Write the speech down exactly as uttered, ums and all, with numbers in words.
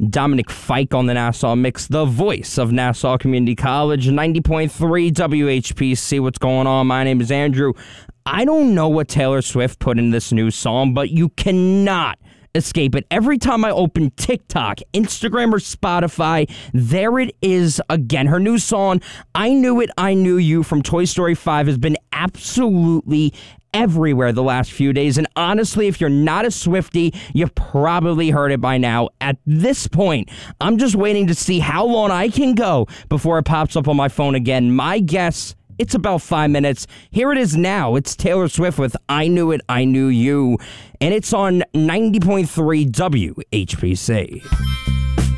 Dominic Fike on the Nassau Mix, the voice of Nassau Community College, ninety point three W H P C. What's going on? My name is Andrew. I don't know what Taylor Swift put in this new song, but you cannot escape it. Every time I open TikTok, Instagram, or Spotify, there it is again. Her new song, I Knew It, I Knew You, from Toy Story five, has been absolutely everywhere the last few days. And honestly, if you're not a Swiftie, you've probably heard it by now. At this point, I'm just waiting to see how long I can go before it pops up on my phone again. My guess, it's about five minutes. Here it is now. It's Taylor Swift with I Knew It, I Knew You. And it's on ninety point three W H P C.